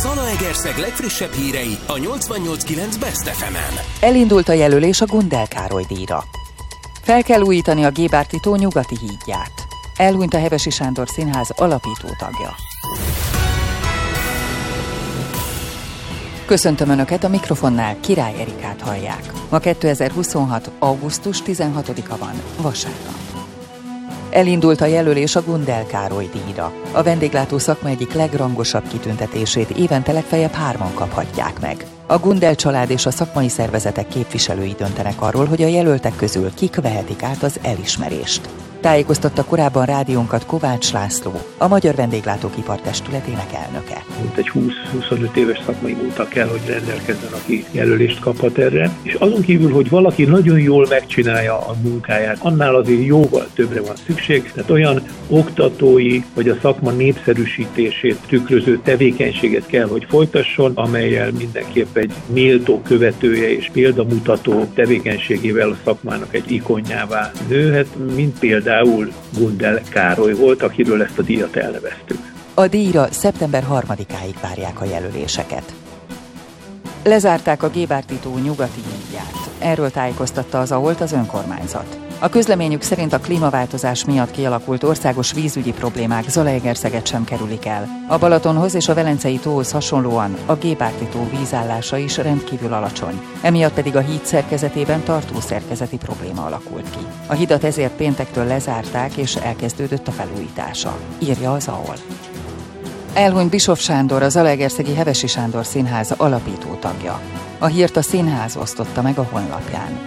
Zalaegerszeg legfrissebb hírei a 88.9 Best FM-en. Elindult a jelölés a Gundel Károly díjra. Fel kell újítani a Gébárti tó nyugati hídját. Elhunyt a Hevesi Sándor Színház alapító tagja. Köszöntöm Önöket, a mikrofonnál Király Erikát hallják. Ma 2026. augusztus 16-a van, vasárnap. Elindult a jelölés a Gundel Károly díjra. A vendéglátó szakma egyik legrangosabb kitüntetését évente legfeljebb 3-an kaphatják meg. A Gundel család és a szakmai szervezetek képviselői döntenek arról, hogy a jelöltek közül kik vehetik át az elismerést. Tájékoztatta korábban rádiónkat Kovács László, a Magyar Vendéglátók Ipartestületének elnöke. Egy 20-25 éves szakmai múlttal kell, hogy rendelkezzen, aki jelölést kaphat erre. És azon kívül, hogy valaki nagyon jól megcsinálja a munkáját, annál azért jóval többre van szükség. Tehát olyan oktatói, vagy a szakma népszerűsítését tükröző tevékenységet kell, hogy folytasson, amellyel mindenképp egy méltó követője és példamutató tevékenységével a szakmának egy ikonjává nőhet, mint például Gundel Károly volt, akiről ezt a díjat elneveztük. A díjra szeptember 3-áig várják a jelöléseket. Lezárták a Gébárti tó nyugati hídját. Erről tájékoztatta az AOLT az önkormányzat. A közleményük szerint a klímaváltozás miatt kialakult országos vízügyi problémák Zalaegerszeget sem kerülik el. A Balatonhoz és a Velencei tóhoz hasonlóan a Gébárti tó vízállása is rendkívül alacsony. Emiatt pedig a híd szerkezetében tartószerkezeti probléma alakult ki. A hidat ezért péntektől lezárták és elkezdődött a felújítása, írja az AOL. Elhunyt Bischoff Sándor, a zalaegerszegi Hevesi Sándor Színház alapító tagja. A hírt a színház osztotta meg a honlapján.